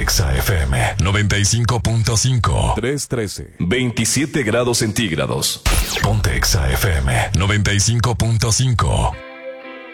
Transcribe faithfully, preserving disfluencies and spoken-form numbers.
Exa F M noventa y cinco punto cinco. tres trece. veintisiete grados centígrados. Ponte Exa F M noventa y cinco punto cinco.